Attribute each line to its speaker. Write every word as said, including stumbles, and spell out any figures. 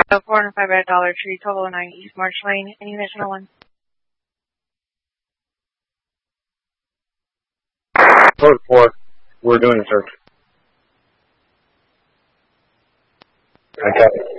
Speaker 1: So four hundred five at Dollar Tree, twelve oh nine East March Lane. Any additional ones?
Speaker 2: Code four. We're doing a search. Okay.